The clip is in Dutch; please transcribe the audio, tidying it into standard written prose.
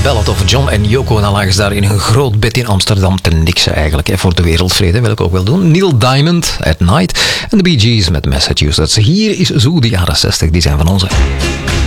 ballad of John en Yoko. En dan lagen ze daar in een groot bed in Amsterdam te niksen eigenlijk. Voor de wereldvrede wil ik ook wel doen. Neil Diamond, At Night. En de Bee Gees met Massachusetts. Hier is zo de jaren 60. Die zijn van onze.